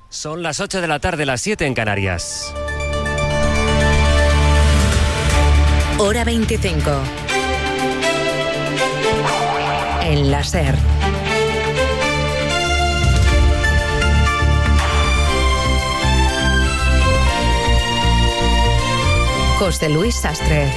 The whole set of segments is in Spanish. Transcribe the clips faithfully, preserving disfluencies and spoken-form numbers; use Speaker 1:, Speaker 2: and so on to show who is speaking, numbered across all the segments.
Speaker 1: Son las ocho de la tarde, las siete en Canarias.
Speaker 2: Hora veinticinco. En la SER. José Luis Sastre.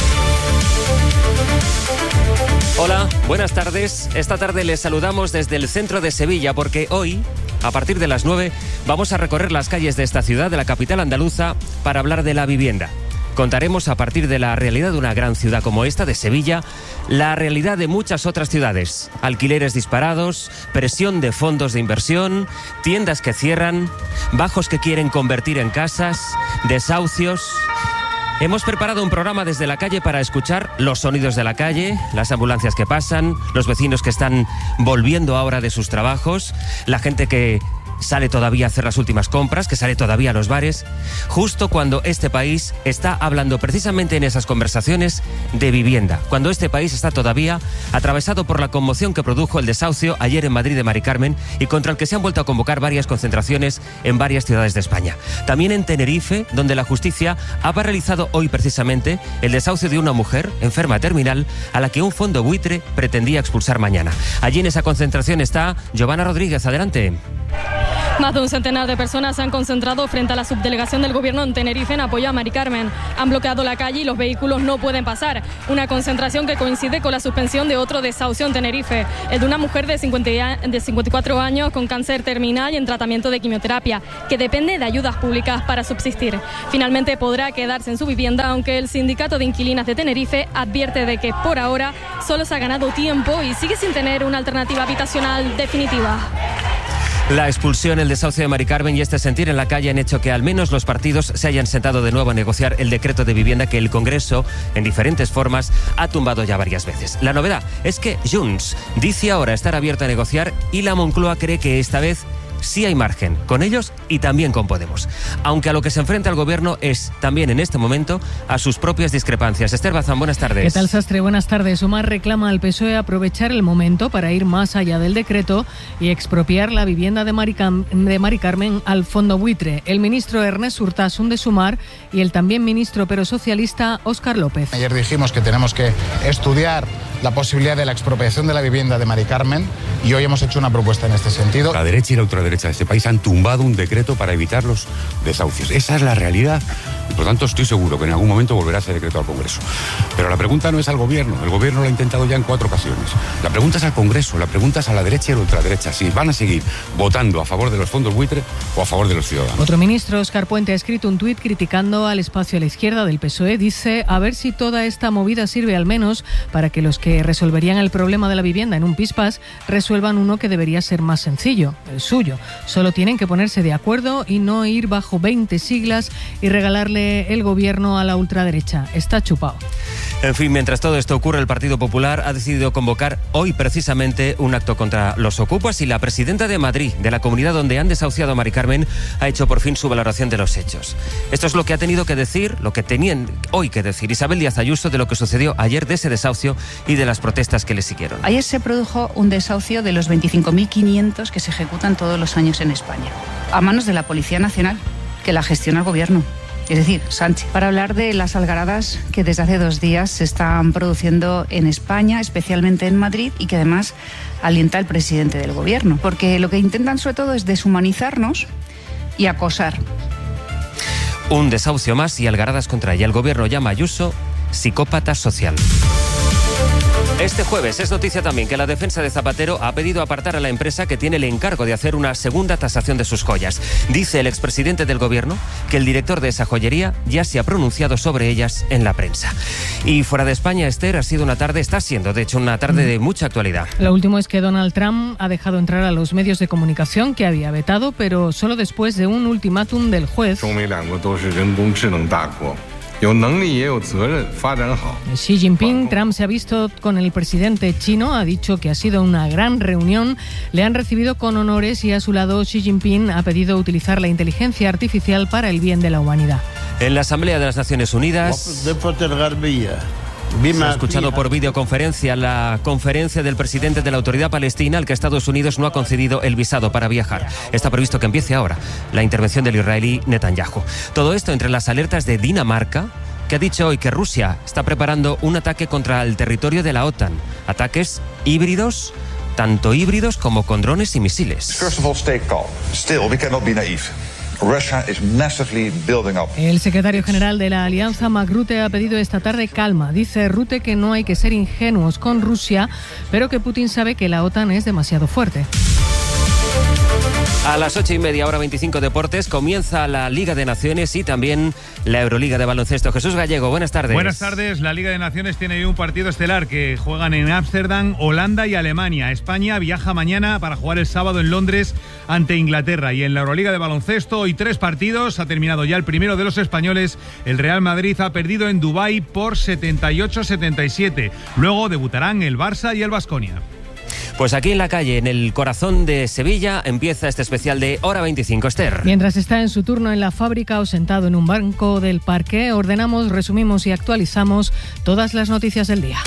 Speaker 1: Hola, buenas tardes. Esta tarde les saludamos desde el centro de Sevilla porque hoy, a partir de las nueve, vamos a recorrer las calles de esta ciudad, de la capital andaluza, para hablar de la vivienda. Contaremos a partir de la realidad de una gran ciudad como esta, de Sevilla, la realidad de muchas otras ciudades. Alquileres disparados, presión de fondos de inversión, tiendas que cierran, bajos que quieren convertir en casas, desahucios. Hemos preparado un programa desde la calle para escuchar los sonidos de la calle, las ambulancias que pasan, los vecinos que están volviendo ahora de sus trabajos, la gente que sale todavía a hacer las últimas compras, que sale todavía a los bares, justo cuando este país está hablando precisamente en esas conversaciones de vivienda, cuando este país está todavía atravesado por la conmoción que produjo el desahucio ayer en Madrid de Mari Carmen y contra el que se han vuelto a convocar varias concentraciones en varias ciudades de España. También en Tenerife, donde la justicia ha paralizado hoy precisamente el desahucio de una mujer enferma terminal a la que un fondo buitre pretendía expulsar mañana. Allí en esa concentración está Giovanna Rodríguez. Adelante.
Speaker 3: Más de un centenar de personas se han concentrado frente a la subdelegación del gobierno en Tenerife en apoyo a Mari Carmen. Han bloqueado la calle y los vehículos no pueden pasar. Una concentración que coincide con la suspensión de otro desahucio en Tenerife, el de una mujer de, cincuenta, de cincuenta y cuatro años con cáncer terminal y en tratamiento de quimioterapia, que depende de ayudas públicas para subsistir. Finalmente podrá quedarse en su vivienda, aunque el sindicato de inquilinas de Tenerife advierte de que por ahora solo se ha ganado tiempo y sigue sin tener una alternativa habitacional definitiva.
Speaker 1: La expulsión, el desahucio de Mari Carmen y este sentir en la calle han hecho que al menos los partidos se hayan sentado de nuevo a negociar el decreto de vivienda que el Congreso, en diferentes formas, ha tumbado ya varias veces. La novedad es que Junts dice ahora estar abierto a negociar y la Moncloa cree que esta vez sí hay margen, con ellos y también con Podemos. Aunque a lo que se enfrenta el gobierno es también en este momento a sus propias discrepancias. Esther Bazán, buenas tardes.
Speaker 4: ¿Qué tal, Sastre? Buenas tardes. Sumar reclama al P S O E aprovechar el momento para ir más allá del decreto y expropiar la vivienda de Mari, Cam- de Mari Carmen al fondo buitre. El ministro Ernest Urtasun de Sumar y el también ministro pero socialista Óscar López.
Speaker 5: Ayer dijimos que tenemos que estudiar la posibilidad de la expropiación de la vivienda de Mari Carmen y hoy hemos hecho una propuesta en este sentido.
Speaker 6: La derecha y la ultraderecha de este país han tumbado un decreto para evitar los desahucios. Esa es la realidad y por lo tanto estoy seguro que en algún momento volverá ese decreto al Congreso. Pero la pregunta no es al Gobierno, el Gobierno lo ha intentado ya en cuatro ocasiones. La pregunta es al Congreso, la pregunta es a la derecha y a la ultraderecha, si van a seguir votando a favor de los fondos buitre o a favor de los ciudadanos.
Speaker 4: Otro ministro, Óscar Puente, ha escrito un tuit criticando al espacio a la izquierda del P S O E. Dice, a ver si toda esta movida sirve al menos para que los que resolverían el problema de la vivienda en un pispás resuelvan uno que debería ser más sencillo, el suyo. Solo tienen que ponerse de acuerdo y no ir bajo veinte siglas y regalarle el gobierno a la ultraderecha. Está chupado.
Speaker 1: En fin, mientras todo esto ocurre, el Partido Popular ha decidido convocar hoy precisamente un acto contra los ocupas y la presidenta de Madrid, de la comunidad donde han desahuciado a Mari Carmen, ha hecho por fin su valoración de los hechos. Esto es lo que ha tenido que decir, lo que tenían hoy que decir Isabel Díaz Ayuso de lo que sucedió ayer de ese desahucio y de las protestas que le siguieron.
Speaker 7: Ayer se produjo un desahucio de los veinticinco mil quinientos que se ejecutan todos los años en España, a manos de la Policía Nacional, que la gestiona el Gobierno. Es decir, Sánchez, para hablar de las algaradas que desde hace dos días se están produciendo en España, especialmente en Madrid, y que además alienta el presidente del Gobierno. Porque lo que intentan sobre todo es deshumanizarnos y acosar.
Speaker 1: Un desahucio más y algaradas contra ella. El Gobierno llama a Ayuso psicópata social. Este jueves es noticia también que la defensa de Zapatero ha pedido apartar a la empresa que tiene el encargo de hacer una segunda tasación de sus joyas. Dice el expresidente del Gobierno que el director de esa joyería ya se ha pronunciado sobre ellas en la prensa. Y fuera de España, Esther, ha sido una tarde, está siendo de hecho una tarde de mucha actualidad.
Speaker 4: Lo último es que Donald Trump ha dejado entrar a los medios de comunicación que había vetado, pero solo después de un ultimátum del juez. Xi Jinping, Trump se ha visto con el presidente chino, ha dicho que ha sido una gran reunión, le han recibido con honores y a su lado Xi Jinping ha pedido utilizar la inteligencia artificial para el bien de la humanidad.
Speaker 1: En la Asamblea de las Naciones Unidas, Se ha escuchado por videoconferencia la conferencia del presidente de la Autoridad Palestina al que Estados Unidos no ha concedido el visado para viajar. Está previsto que empiece ahora la intervención del israelí Netanyahu. Todo esto entre las alertas de Dinamarca, que ha dicho hoy que Rusia está preparando un ataque contra el territorio de la OTAN. Ataques híbridos, tanto híbridos como con drones y misiles.
Speaker 8: First of all, stay calm. Still, we cannot be naive. Russia is massively building up.
Speaker 4: El secretario general de la Alianza, Mark Rutte, ha pedido esta tarde calma. Dice Rutte que no hay que ser ingenuos con Rusia, pero que Putin sabe que la OTAN es demasiado fuerte.
Speaker 1: A las ocho y media, hora veinticinco Deportes, comienza la Liga de Naciones y también la Euroliga de baloncesto. Jesús Gallego, buenas tardes.
Speaker 9: Buenas tardes. La Liga de Naciones tiene hoy un partido estelar que juegan en Ámsterdam, Holanda y Alemania. España viaja mañana para jugar el sábado en Londres ante Inglaterra. Y en la Euroliga de baloncesto hoy tres partidos. Ha terminado ya el primero de los españoles. El Real Madrid ha perdido en Dubái por setenta y ocho a setenta y siete. Luego debutarán el Barça y el Baskonia.
Speaker 1: Pues aquí en la calle, en el corazón de Sevilla, empieza este especial de Hora veinticinco, Esther.
Speaker 4: Mientras está en su turno en la fábrica o sentado en un banco del parque, ordenamos, resumimos y actualizamos todas las noticias del día.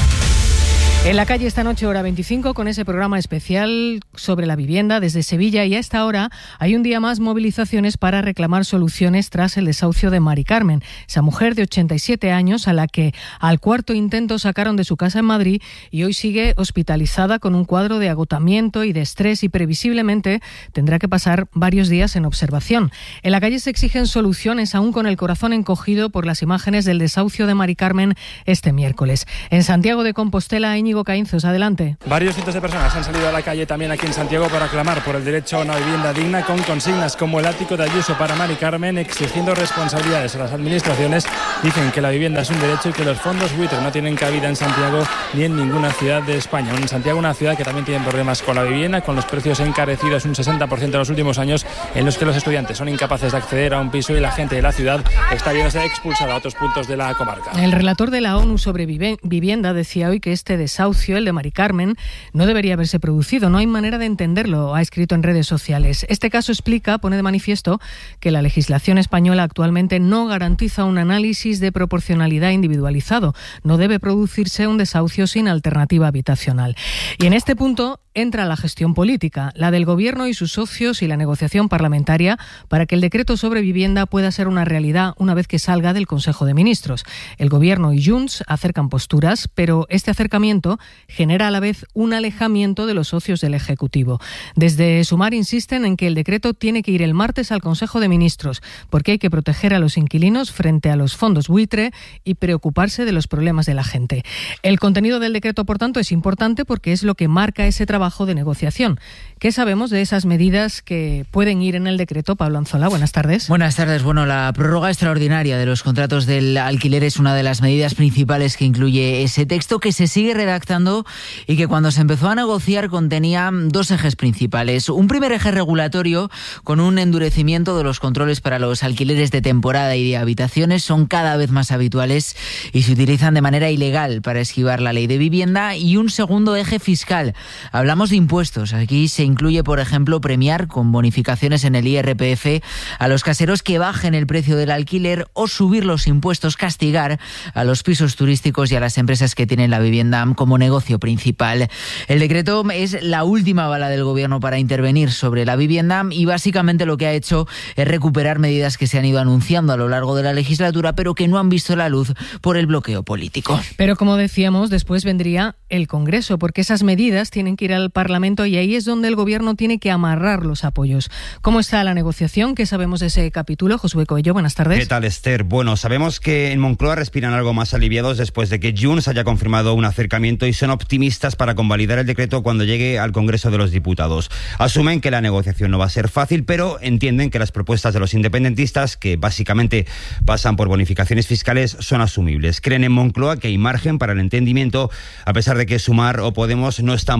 Speaker 4: En la calle esta noche, hora veinticinco, con ese programa especial sobre la vivienda desde Sevilla, y a esta hora hay un día más movilizaciones para reclamar soluciones tras el desahucio de Mari Carmen, esa mujer de ochenta y siete años a la que al cuarto intento sacaron de su casa en Madrid y hoy sigue hospitalizada con un cuadro de agotamiento y de estrés y previsiblemente tendrá que pasar varios días en observación. En la calle se exigen soluciones aún con el corazón encogido por las imágenes del desahucio de Mari Carmen este miércoles. En Santiago de Compostela, Íñigo Caínzos, adelante.
Speaker 10: Varios cientos de personas han salido a la calle también aquí en Santiago para clamar por el derecho a una vivienda digna, con consignas como el ático de Ayuso para Mari Carmen, exigiendo responsabilidades a las administraciones. Dicen que la vivienda es un derecho y que los fondos buitre no tienen cabida en Santiago ni en ninguna ciudad de España. En Santiago, una ciudad que también tiene problemas con la vivienda, con los precios encarecidos un sesenta por ciento en los últimos años, en los que los estudiantes son incapaces de acceder a un piso y la gente de la ciudad está viéndose expulsada a otros puntos de la comarca.
Speaker 4: El relator de la ONU sobre vivienda decía hoy que este desahucio, el de Mari Carmen, no debería haberse producido. No hay manera de entenderlo, ha escrito en redes sociales. Este caso explica, pone de manifiesto, que la legislación española actualmente no garantiza un análisis de proporcionalidad individualizado. No debe producirse un desahucio sin alternativa habitacional. Y en este punto entra la gestión política, la del Gobierno y sus socios y la negociación parlamentaria para que el decreto sobre vivienda pueda ser una realidad una vez que salga del Consejo de Ministros. El Gobierno y Junts acercan posturas, pero este acercamiento genera a la vez un alejamiento de los socios del Ejecutivo. Desde Sumar insisten en que el decreto tiene que ir el martes al Consejo de Ministros, porque hay que proteger a los inquilinos frente a los fondos buitre y preocuparse de los problemas de la gente. El contenido del decreto, por tanto, es importante porque es lo que marca ese trabajo de negociación. ¿Qué sabemos de esas medidas que pueden ir en el decreto? Pablo Anzola, buenas tardes.
Speaker 11: Buenas tardes. Bueno, la prórroga extraordinaria de los contratos del alquiler es una de las medidas principales que incluye ese texto, que se sigue redactando y que cuando se empezó a negociar contenía dos ejes principales. Un primer eje regulatorio con un endurecimiento de los controles para los alquileres de temporada y de habitaciones. Son cada vez más habituales y se utilizan de manera ilegal para esquivar la ley de vivienda. Y un segundo eje fiscal. Hablamos de impuestos. Aquí se incluye, por ejemplo, premiar con bonificaciones en el I R P F a los caseros que bajen el precio del alquiler o subir los impuestos, castigar a los pisos turísticos y a las empresas que tienen la vivienda como negocio principal. El decreto es la última bala del Gobierno para intervenir sobre la vivienda y básicamente lo que ha hecho es recuperar medidas que se han ido anunciando a lo largo de la legislatura pero que no han visto la luz por el bloqueo político.
Speaker 4: Pero como decíamos, después vendría el Congreso, porque esas medidas tienen que ir al Parlamento y ahí es donde el Gobierno tiene que amarrar los apoyos. ¿Cómo está la negociación? ¿Qué sabemos de ese capítulo? Josué Coello, buenas tardes.
Speaker 12: ¿Qué tal, Esther? Bueno, sabemos que en Moncloa respiran algo más aliviados después de que Junts haya confirmado un acercamiento y son optimistas para convalidar el decreto cuando llegue al Congreso de los Diputados. Asumen que la negociación no va a ser fácil, pero entienden que las propuestas de los independentistas, que básicamente pasan por bonificaciones fiscales, son asumibles. Creen en Moncloa que hay margen para el entendimiento, a pesar de que Sumar o Podemos no están por la labor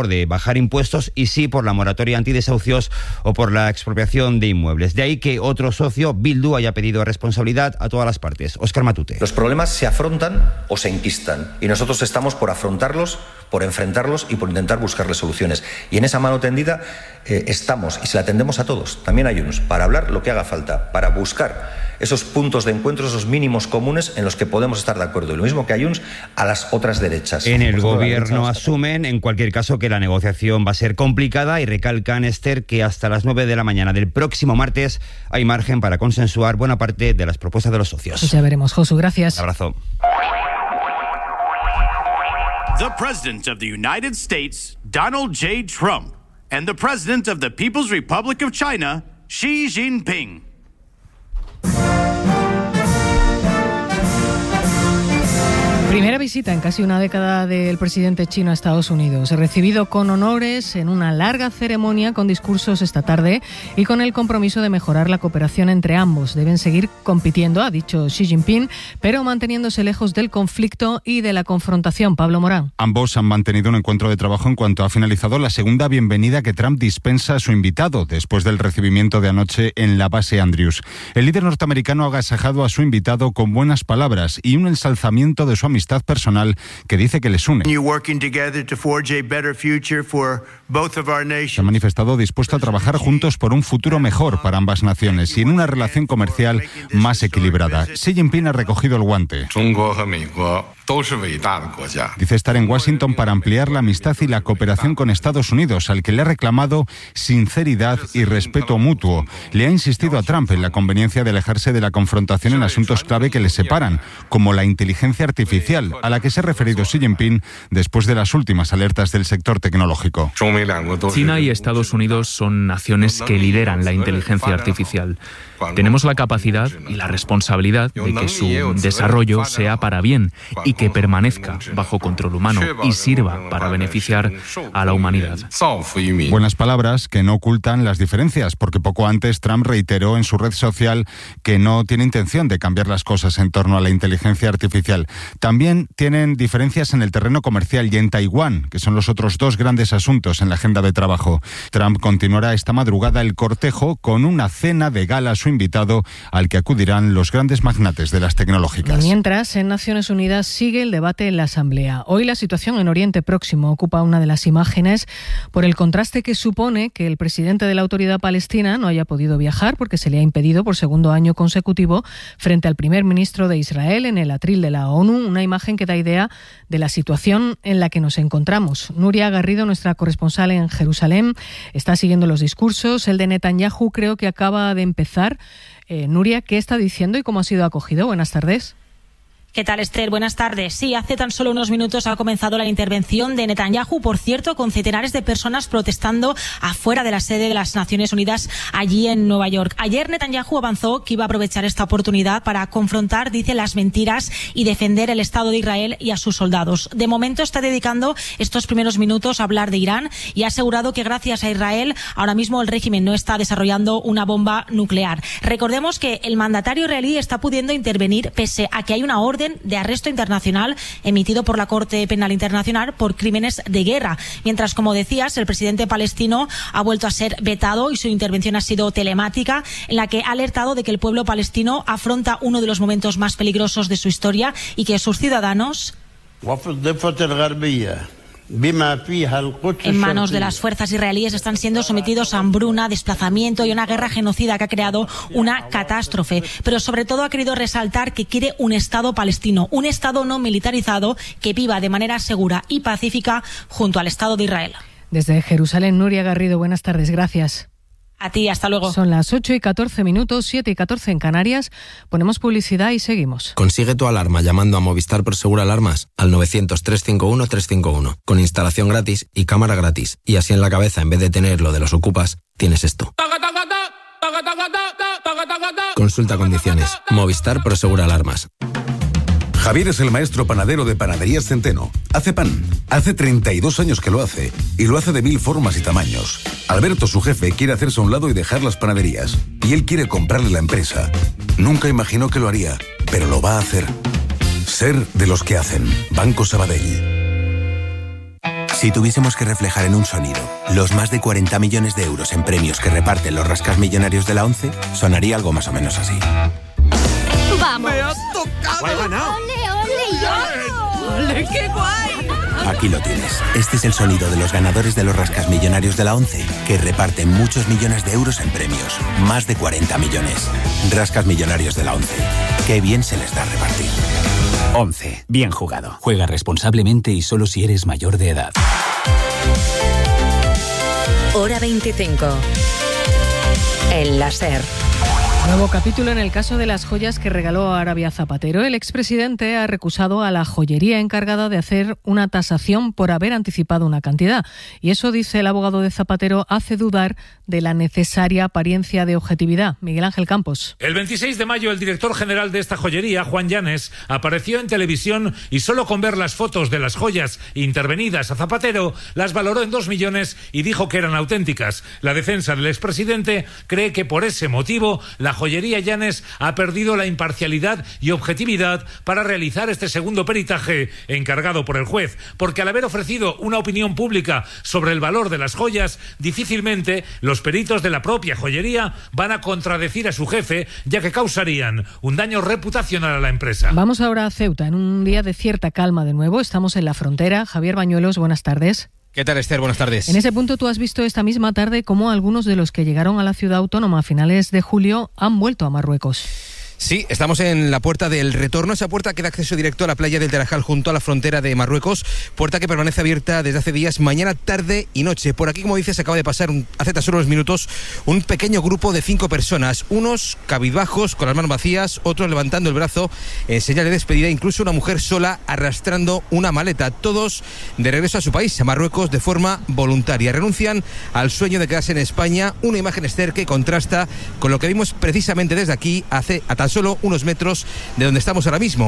Speaker 12: favor de bajar impuestos y sí por la moratoria antidesahucios o por la expropiación de inmuebles. De ahí que otro socio, Bildu, haya pedido responsabilidad a todas las partes. Óscar Matute.
Speaker 13: Los problemas se afrontan o se enquistan y nosotros estamos por afrontarlos, por enfrentarlos y por intentar buscarles soluciones. Y en esa mano tendida eh, estamos y se la tendemos a todos, también a Junts, para hablar lo que haga falta, para buscar esos puntos de encuentro, esos mínimos comunes en los que podemos estar de acuerdo. Y lo mismo que a Junts, a las otras derechas.
Speaker 12: En el gobierno asumen, en cualquier caso, que la negociación va a ser complicada y recalcan, Esther, que hasta las nueve de la mañana del próximo martes hay margen para consensuar buena parte de las propuestas de los socios.
Speaker 4: Pues ya veremos, Josu, gracias.
Speaker 12: Un abrazo.
Speaker 14: The President of the United States, Donald J. Trump, and the President of the People's Republic of China, Xi Jinping.
Speaker 4: Primera visita en casi una década del presidente chino a Estados Unidos, recibido con honores en una larga ceremonia con discursos esta tarde y con el compromiso de mejorar la cooperación entre ambos. Deben seguir compitiendo, ha dicho Xi Jinping, pero manteniéndose lejos del conflicto y de la confrontación. Pablo Morán.
Speaker 15: Ambos han mantenido un encuentro de trabajo en cuanto ha finalizado la segunda bienvenida que Trump dispensa a su invitado después del recibimiento de anoche en la base Andrews. El líder norteamericano ha agasajado a su invitado con buenas palabras y un ensalzamiento de su amistad personal que dice que les une. Se ha manifestado dispuesto a trabajar juntos por un futuro mejor para ambas naciones y en una relación comercial más equilibrada. Xi Jinping ha recogido el guante. Dice estar en Washington para ampliar la amistad y la cooperación con Estados Unidos, al que le ha reclamado sinceridad y respeto mutuo. Le ha insistido a Trump en la conveniencia de alejarse de la confrontación en asuntos clave que les separan, como la inteligencia artificial, a la que se ha referido Xi Jinping después de las últimas alertas del sector tecnológico.
Speaker 16: China y Estados Unidos son naciones que lideran la inteligencia artificial. Tenemos la capacidad y la responsabilidad de que su desarrollo sea para bien y que permanezca bajo control humano y sirva para beneficiar a la humanidad.
Speaker 15: Buenas palabras que no ocultan las diferencias, porque poco antes Trump reiteró en su red social que no tiene intención de cambiar las cosas en torno a la inteligencia artificial. También tienen diferencias en el terreno comercial y en Taiwán, que son los otros dos grandes asuntos en la agenda de trabajo. Trump continuará esta madrugada el cortejo con una cena de gala a su invitado, al que acudirán los grandes magnates de las tecnológicas.
Speaker 4: Mientras, en Naciones Unidas sigue el debate en la Asamblea. Hoy la situación en Oriente Próximo ocupa una de las imágenes por el contraste que supone que el presidente de la Autoridad Palestina no haya podido viajar porque se le ha impedido por segundo año consecutivo frente al primer ministro de Israel en el atril de la ONU, una imagen que da idea de la situación en la que nos encontramos. Nuria Garrido, nuestra corresponsal en Jerusalén, está siguiendo los discursos. El de Netanyahu creo que acaba de empezar. Eh, Nuria, ¿qué está diciendo y cómo ha sido acogido? Buenas tardes.
Speaker 17: ¿Qué tal, Esther? Buenas tardes. Sí, hace tan solo unos minutos ha comenzado la intervención de Netanyahu, por cierto, con centenares de personas protestando afuera de la sede de las Naciones Unidas allí en Nueva York. Ayer Netanyahu avanzó que iba a aprovechar esta oportunidad para confrontar, dice, las mentiras y defender el Estado de Israel y a sus soldados. De momento está dedicando estos primeros minutos a hablar de Irán y ha asegurado que gracias a Israel ahora mismo el régimen no está desarrollando una bomba nuclear. Recordemos que el mandatario israelí está pudiendo intervenir pese a que hay una orden de arresto internacional emitido por la Corte Penal Internacional por crímenes de guerra. Mientras, como decías, el presidente palestino ha vuelto a ser vetado y su intervención ha sido telemática, en la que ha alertado de que el pueblo palestino afronta uno de los momentos más peligrosos de su historia y que sus ciudadanos, en manos de las fuerzas israelíes, están siendo sometidos a hambruna, desplazamiento y una guerra genocida que ha creado una catástrofe. Pero sobre todo ha querido resaltar que quiere un Estado palestino, un Estado no militarizado que viva de manera segura y pacífica junto al Estado de Israel.
Speaker 4: Desde Jerusalén, Nuria Garrido, buenas tardes, gracias.
Speaker 17: A ti, hasta luego.
Speaker 4: Son las ocho y catorce minutos, siete y catorce en Canarias. Ponemos publicidad y seguimos.
Speaker 18: Consigue tu alarma llamando a Movistar Prosegur Alarmas al novecientos, trescientos cincuenta y uno, trescientos cincuenta y uno. Con instalación gratis y cámara gratis. Y así en la cabeza, en vez de tener lo de los ocupas, tienes esto. Consulta condiciones. Movistar Prosegur Alarmas.
Speaker 19: Javier es el maestro panadero de Panaderías Centeno. Hace pan. Hace treinta y dos años que lo hace. Y lo hace de mil formas y tamaños. Alberto, su jefe, quiere hacerse a un lado y dejar las panaderías. Y él quiere comprarle la empresa. Nunca imaginó que lo haría, pero lo va a hacer. Ser de los que hacen. Banco Sabadell.
Speaker 20: Si tuviésemos que reflejar en un sonido los más de cuarenta millones de euros en premios que reparten los rascas millonarios de la ONCE, sonaría algo más o menos así.
Speaker 21: ¡Vamos! ¡Me has tocado! ¡He ganado! ¡Ole, ole, yo! ¡Ole, qué guay!
Speaker 20: Aquí lo tienes. Este es el sonido de los ganadores de los rascas millonarios de la ONCE, que reparten muchos millones de euros en premios. Más de cuarenta millones. Rascas millonarios de la ONCE. Qué bien se les da repartir.
Speaker 22: ONCE. Bien jugado. Juega responsablemente y solo si eres mayor de edad.
Speaker 2: Hora veinticinco. En la SER.
Speaker 4: Nuevo capítulo en el caso de las joyas que regaló Arabia Zapatero. El expresidente ha recusado a la joyería encargada de hacer una tasación por haber anticipado una cantidad. Y eso, dice el abogado de Zapatero, hace dudar de la necesaria apariencia de objetividad. Miguel Ángel Campos.
Speaker 23: El veintiséis de mayo, el director general de esta joyería, Juan Llanes, apareció en televisión y solo con ver las fotos de las joyas intervenidas a Zapatero, las valoró en dos millones y dijo que eran auténticas. La defensa del expresidente cree que por ese motivo la joyería Llanes ha perdido la imparcialidad y objetividad para realizar este segundo peritaje encargado por el juez, porque al haber ofrecido una opinión pública sobre el valor de las joyas, difícilmente los peritos de la propia joyería van a contradecir a su jefe, ya que causarían un daño reputacional a la empresa.
Speaker 4: Vamos ahora a Ceuta, en un día de cierta calma de nuevo. Estamos en la frontera. Javier Bañuelos, buenas tardes.
Speaker 24: ¿Qué tal, Esther? Buenas tardes.
Speaker 4: En ese punto tú has visto esta misma tarde cómo algunos de los que llegaron a la ciudad autónoma a finales de julio han vuelto a Marruecos.
Speaker 24: Sí, estamos en la puerta del retorno, esa puerta que da acceso directo a la playa del Tarajal junto a la frontera de Marruecos, puerta que permanece abierta desde hace días, mañana, tarde y noche. Por aquí, como dices, acaba de pasar un, hace tan solo unos minutos un pequeño grupo de cinco personas, unos cabizbajos con las manos vacías, otros levantando el brazo en señal de despedida, incluso una mujer sola arrastrando una maleta, todos de regreso a su país, a Marruecos, de forma voluntaria. Renuncian al sueño de quedarse en España, una imagen, Esther, que contrasta con lo que vimos precisamente desde aquí hace a tan solo unos metros de donde estamos ahora mismo.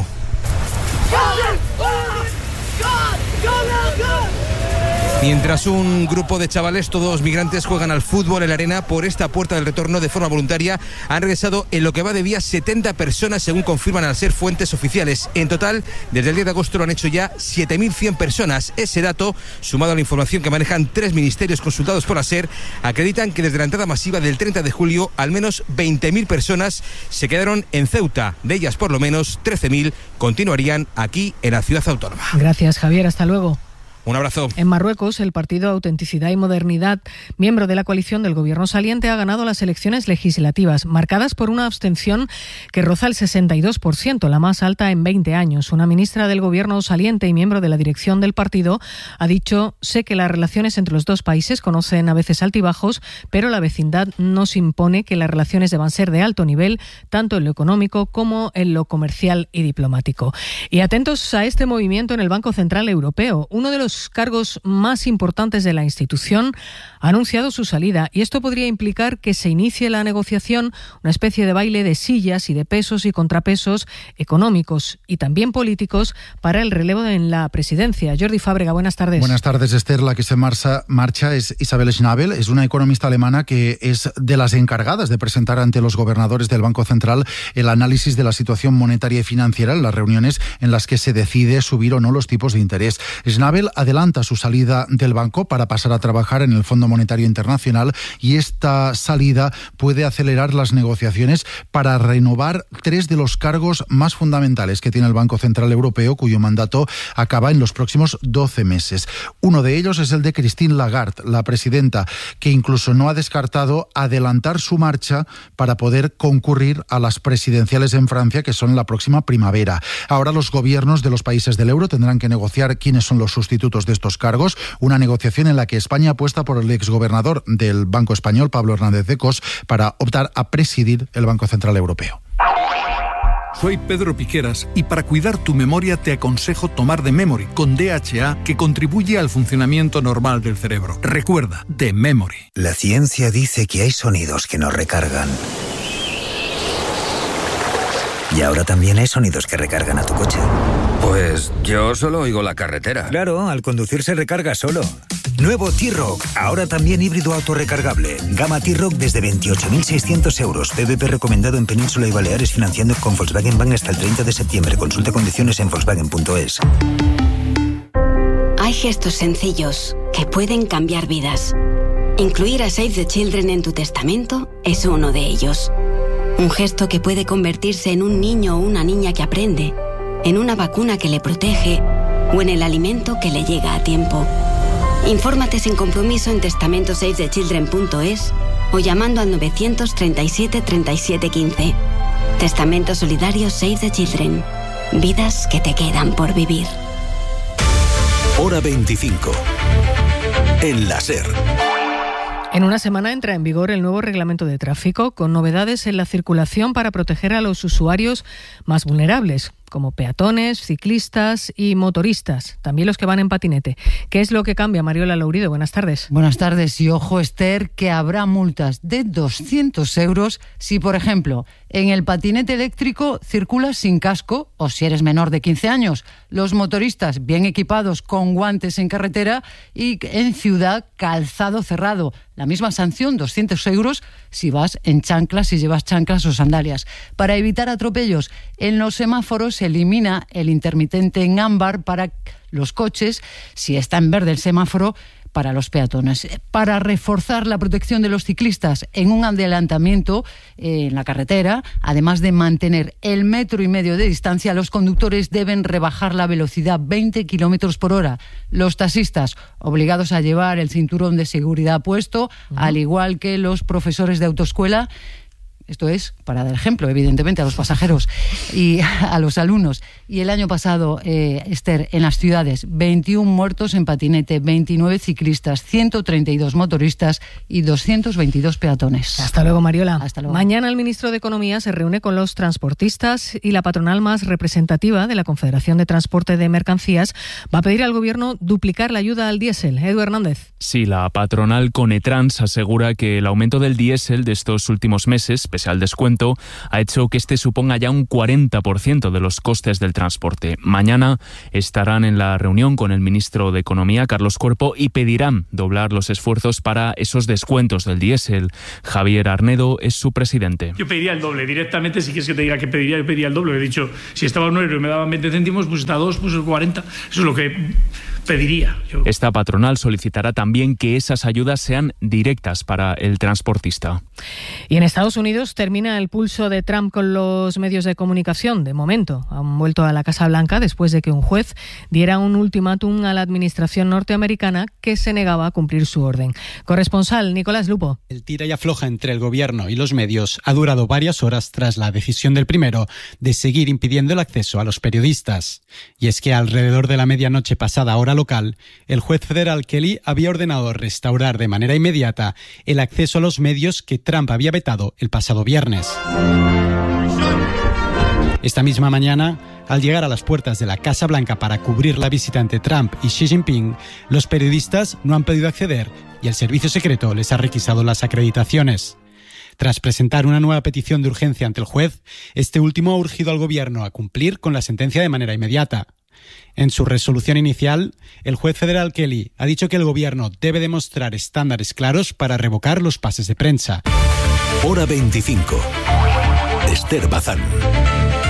Speaker 24: Mientras un grupo de chavales, todos migrantes, juegan al fútbol en la arena, por esta puerta del retorno de forma voluntaria han regresado en lo que va de día setenta personas, según confirman al ser fuentes oficiales. En total, desde el diez de agosto lo han hecho ya siete mil cien personas. Ese dato, sumado a la información que manejan tres ministerios consultados por la SER, acreditan que desde la entrada masiva del treinta de julio, al menos veinte mil personas se quedaron en Ceuta. De ellas, por lo menos trece mil continuarían aquí en la ciudad autónoma.
Speaker 4: Gracias, Javier. Hasta luego.
Speaker 24: Un abrazo.
Speaker 4: En Marruecos, el partido Autenticidad y Modernidad, miembro de la coalición del gobierno saliente, ha ganado las elecciones legislativas, marcadas por una abstención que roza el sesenta y dos por ciento, la más alta en veinte años. Una ministra del gobierno saliente y miembro de la dirección del partido ha dicho: sé que las relaciones entre los dos países conocen a veces altibajos, pero la vecindad nos impone que las relaciones deban ser de alto nivel, tanto en lo económico como en lo comercial y diplomático. Y atentos a este movimiento en el Banco Central Europeo. Uno de los cargos más importantes de la institución ha anunciado su salida, y esto podría implicar que se inicie la negociación, una especie de baile de sillas y de pesos y contrapesos económicos y también políticos para el relevo en la presidencia. Jordi Fábrega, buenas tardes.
Speaker 25: Buenas tardes, Esther. La que se marcha, marcha es Isabel Schnabel, es una economista alemana que es de las encargadas de presentar ante los gobernadores del Banco Central el análisis de la situación monetaria y financiera en las reuniones en las que se decide subir o no los tipos de interés. Schnabel adelanta su salida del banco para pasar a trabajar en el Fondo Monetario Internacional, y esta salida puede acelerar las negociaciones para renovar tres de los cargos más fundamentales que tiene el Banco Central Europeo, cuyo mandato acaba en los próximos doce meses. Uno de ellos es el de Christine Lagarde, la presidenta, que incluso no ha descartado adelantar su marcha para poder concurrir a las presidenciales en Francia, que son la próxima primavera. Ahora los gobiernos de los países del euro tendrán que negociar quiénes son los sustitutos de estos cargos, una negociación en la que España apuesta por el exgobernador del Banco Español, Pablo Hernández de Cos, para optar a presidir el Banco Central Europeo.
Speaker 26: Soy Pedro Piqueras y para cuidar tu memoria te aconsejo tomar The Memory con D H A, que contribuye al funcionamiento normal del cerebro. Recuerda, The Memory.
Speaker 27: La ciencia dice que hay sonidos que nos recargan. Y ahora también hay sonidos que recargan a tu coche.
Speaker 28: Pues yo solo oigo la carretera.
Speaker 27: Claro, al conducir se recarga solo. Nuevo T-Roc, ahora también híbrido autorrecargable. Gama T-Roc desde veintiocho mil seiscientos euros. P V P recomendado en Península y Baleares, financiando con Volkswagen Bank hasta el treinta de septiembre. Consulta condiciones en Volkswagen punto es.
Speaker 29: Hay
Speaker 1: gestos sencillos que pueden cambiar vidas. Incluir a Save the Children en tu testamento es uno de ellos. Un gesto que puede convertirse en un niño o una niña que aprende, en una vacuna que le protege o en el alimento que le llega a tiempo. Infórmate sin compromiso en testamento save the children punto es o llamando al novecientos treinta y siete treinta y siete quince. Testamento solidario Save the Children. Vidas que te quedan por vivir.
Speaker 20: Hora veinticinco. En la SER.
Speaker 4: En una semana entra en vigor el nuevo reglamento de tráfico con novedades en la circulación para proteger a los usuarios más vulnerables, como peatones, ciclistas y motoristas, también los que van en patinete. ¿Qué es lo que cambia, Mariola Lourido? Buenas tardes.
Speaker 3: Buenas tardes y ojo, Esther, que habrá multas de doscientos euros si, por ejemplo, en el patinete eléctrico circulas sin casco o si eres menor de quince años. Los motoristas bien equipados con guantes en carretera y en ciudad calzado cerrado. La misma sanción, doscientos euros, si vas en chanclas, si llevas chanclas o sandalias. Para evitar atropellos, en los semáforos se elimina el intermitente en ámbar para los coches, si está en verde el semáforo, para los peatones. Para reforzar la protección de los ciclistas en un adelantamiento eh, en la carretera, además de mantener el metro y medio de distancia, los conductores deben rebajar la velocidad veinte kilómetros por hora. Los taxistas obligados a llevar el cinturón de seguridad puesto, uh-huh. al igual que los profesores de autoescuela. Esto es para dar ejemplo, evidentemente, a los pasajeros y a los alumnos. Y el año pasado, eh, Esther, en las ciudades, veintiún muertos en patinete, veintinueve ciclistas, ciento treinta y dos motoristas y doscientos veintidós peatones.
Speaker 4: Hasta luego, Mariola.
Speaker 3: Hasta luego.
Speaker 4: Mañana el ministro de Economía se reúne con los transportistas y la patronal más representativa de la Confederación de Transporte de Mercancías va a pedir al Gobierno duplicar la ayuda al diésel. Edu Hernández.
Speaker 16: Sí, la patronal Conetrans asegura que el aumento del diésel de estos últimos meses, pese al descuento, ha hecho que este suponga ya un cuarenta por ciento de los costes del transporte. Mañana estarán en la reunión con el ministro de Economía, Carlos Cuerpo, y pedirán doblar los esfuerzos para esos descuentos del diésel. Javier Arnedo es su presidente.
Speaker 5: Yo pediría el doble, directamente, si quieres que te diga que pediría, yo pediría el doble. He dicho, si estaba a un euro y me daban veinte céntimos, pues está a dos, pues cuarenta. Eso es lo que pediría. Yo.
Speaker 16: Esta patronal solicitará también que esas ayudas sean directas para el transportista.
Speaker 4: Y en Estados Unidos termina el pulso de Trump con los medios de comunicación. De momento, han vuelto a la Casa Blanca después de que un juez diera un ultimátum a la administración norteamericana que se negaba a cumplir su orden. Corresponsal Nicolás Lupo.
Speaker 6: El tira y afloja entre el gobierno y los medios ha durado varias horas tras la decisión del primero de seguir impidiendo el acceso a los periodistas. Y es que alrededor de la medianoche pasada hora local, el juez federal Kelly había ordenado restaurar de manera inmediata el acceso a los medios que Trump había vetado el pasado viernes. Esta misma mañana, al llegar a las puertas de la Casa Blanca para cubrir la visita entre Trump y Xi Jinping, los periodistas no han podido acceder y el servicio secreto les ha requisado las acreditaciones. Tras presentar una nueva petición de urgencia ante el juez, este último ha urgido al gobierno a cumplir con la sentencia de manera inmediata. En su resolución inicial, el juez federal Kelly ha dicho que el gobierno debe demostrar estándares claros para revocar los pases de prensa.
Speaker 20: Hora veinticinco. Esther Bazán.